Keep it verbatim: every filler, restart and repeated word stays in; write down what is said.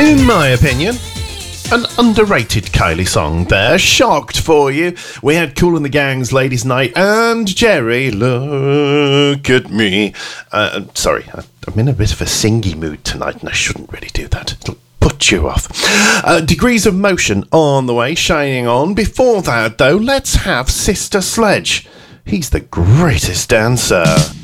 In my opinion, an underrated Kylie song there. Shocked for you. We had Kool and the Gang's Ladies' Night and Jerry, Look at Me. Uh, sorry, I'm in a bit of a singy mood tonight and I shouldn't really do that. It'll put you off. Uh, Degrees of Motion on the way, shining on. Before that, though, let's have Sister Sledge. He's the greatest dancer.